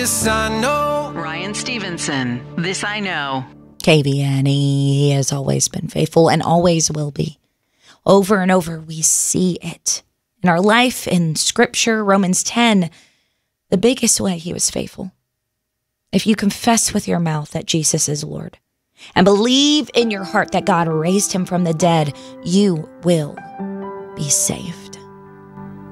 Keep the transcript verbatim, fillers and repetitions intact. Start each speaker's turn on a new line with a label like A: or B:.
A: this I know.
B: Ryan Stevenson, This I Know.
C: K V N E, he has always been faithful and always will be. Over and over, we see it. In our life, in Scripture, Romans ten, the biggest way he was faithful. If you confess with your mouth that Jesus is Lord and believe in your heart that God raised him from the dead, you will be saved.